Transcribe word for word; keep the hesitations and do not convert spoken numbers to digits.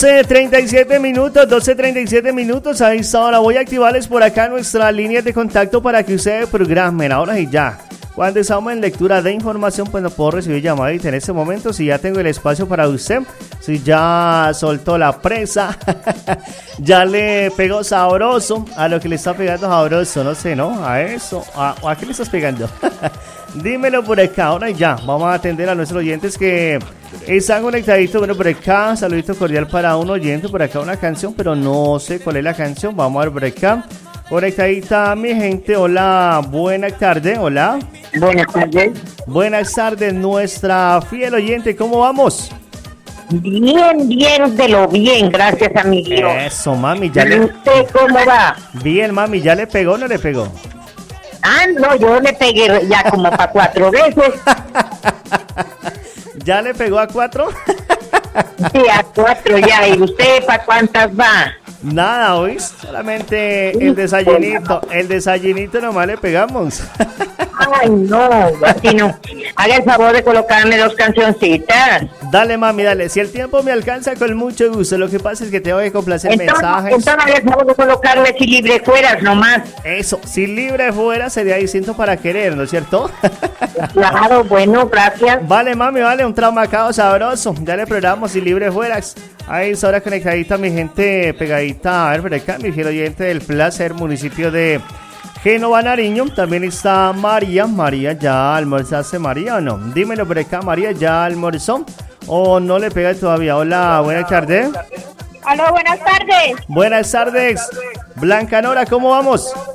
doce treinta y siete minutos, doce treinta y siete minutos. A esta hora voy a activarles por acá nuestras líneas de contacto para que ustedes programen ahora y ya. Cuando estamos en lectura de información, pues no puedo recibir llamadita en este momento. Si ya tengo el espacio para usted, si ya soltó la presa, ya le pegó sabroso a lo que le está pegando sabroso, no sé, ¿no? A eso, ¿a, a qué le estás pegando? Dímelo por acá, ahora y ya. Vamos a atender a nuestros oyentes que están conectaditos. Bueno, por acá, saludito cordial para un oyente, por acá una canción, pero no sé cuál es la canción. Vamos a ver por acá. Conectadita mi gente, hola, buenas tardes, hola. Buenas tardes. Buenas tardes, nuestra fiel oyente, ¿cómo vamos? Bien, bien, de lo bien, gracias a mi Dios. Eso, mami, ya ¿Y le... usted cómo va? Bien, mami, ¿ya le pegó o no le pegó? Ah, no, yo le pegué ya como para cuatro veces. ¿Ya le pegó a cuatro? Sí, a cuatro ya. ¿Y usted para cuántas va? Nada, ¿oís? Solamente el desayunito, el desayunito nomás le pegamos. Ay, no, así no. Haga el favor de colocarme dos cancioncitas. Dale, mami, dale. Si el tiempo me alcanza, con mucho gusto. Lo que pasa es que tengo que complacer Entonces, mensajes. entonces haga el favor de colocarme si libre fueras nomás. Eso, si libre fuera sería distinto para querer, ¿no es cierto? Claro, bueno, gracias. Vale, mami, vale, un traumacado sabroso. Ya le programamos si libre fueras. Ahí está ahora conectadita mi gente pegadita. A ver, por acá, mi fiel oyente del Placer, municipio de Génova, Nariño. También está María. María, ¿ya almorzaste, María, o no? Dímelo por acá, María, ¿ya almorzó? ¿O no le pega todavía? Hola, buenas tardes. Aló, buenas tardes. Buenas tardes. Blanca Nora, ¿cómo vamos?